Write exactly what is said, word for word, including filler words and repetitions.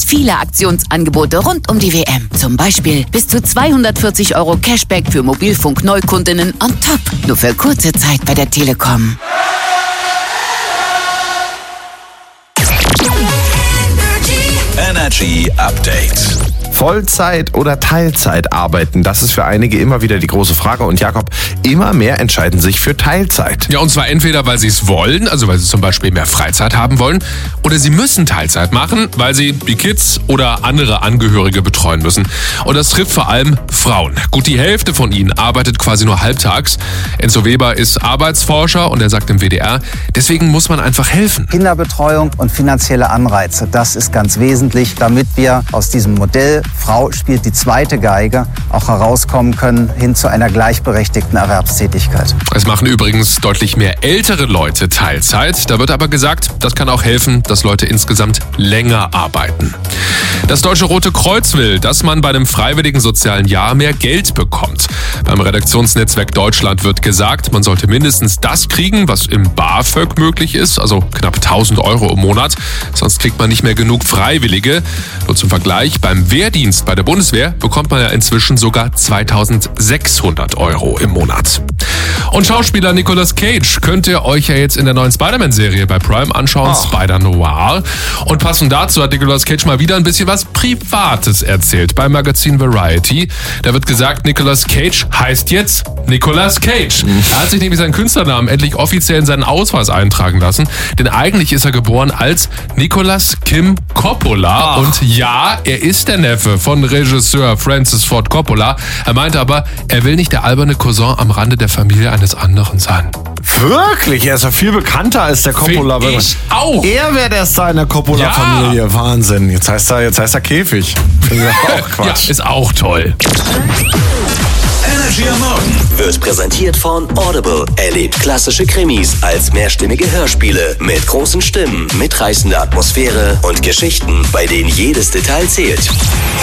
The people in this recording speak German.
jetzt viele Aktionsangebote rund um die W M. Zum Beispiel bis zu zweihundertvierzig Euro Cashback für Mobilfunk-Neukundinnen on top. Nur für kurze Zeit bei der Telekom. Energy Update. Vollzeit oder Teilzeit arbeiten, das ist für einige immer wieder die große Frage. Und Jakob, immer mehr entscheiden sich für Teilzeit. Ja, und zwar entweder, weil sie es wollen, also weil sie zum Beispiel mehr Freizeit haben wollen, oder sie müssen Teilzeit machen, weil sie die Kids oder andere Angehörige betreuen müssen. Und das trifft vor allem Frauen. Gut die Hälfte von ihnen arbeitet quasi nur halbtags. Enzo Weber ist Arbeitsforscher und er sagt im W D R, deswegen muss man einfach helfen. Kinderbetreuung und finanzielle Anreize, das ist ganz wesentlich, damit wir aus diesem Modell Frau spielt die zweite Geige auch herauskommen können hin zu einer gleichberechtigten Erwerbstätigkeit. Es machen übrigens deutlich mehr ältere Leute Teilzeit. Da wird aber gesagt, das kann auch helfen, dass Leute insgesamt länger arbeiten. Das Deutsche Rote Kreuz will, dass man bei einem freiwilligen sozialen Jahr mehr Geld bekommt. Beim Redaktionsnetzwerk Deutschland wird gesagt, man sollte mindestens das kriegen, was im BAföG möglich ist, also knapp tausend Euro im Monat. Sonst kriegt man nicht mehr genug Freiwillige. Nur zum Vergleich, beim Wehrdienst bei der Bundeswehr bekommt man ja inzwischen sogar zweitausendsechshundert Euro im Monat. Und Schauspieler Nicolas Cage könnt ihr euch ja jetzt in der neuen Spider-Man-Serie bei Prime anschauen, oh. Spider-Noir. Und passend dazu hat Nicolas Cage mal wieder ein bisschen was Privates erzählt beim Magazin Variety. Da wird gesagt, Nicolas Cage heißt jetzt Nicolas Cage. Mhm. Er hat sich nämlich seinen Künstlernamen endlich offiziell in seinen Ausweis eintragen lassen, denn eigentlich ist er geboren als Nicolas Kim Coppola. Oh. Und ja, er ist der Neffe von Regisseur Francis Ford Coppola. Er meinte aber, er will nicht der alberne Cousin am Rande der Familie eines anderen sein. Wirklich? Er ist ja viel bekannter als der Coppola. Find ich auch. Er wäre der Star in der Coppola-Familie. Ja. Wahnsinn. Jetzt heißt er, jetzt heißt er Käfig. Finde ich auch Quatsch. Ja, ist auch toll. Energy am Morgen wird präsentiert von Audible. Erlebt klassische Krimis als mehrstimmige Hörspiele mit großen Stimmen, mitreißender Atmosphäre und Geschichten, bei denen jedes Detail zählt.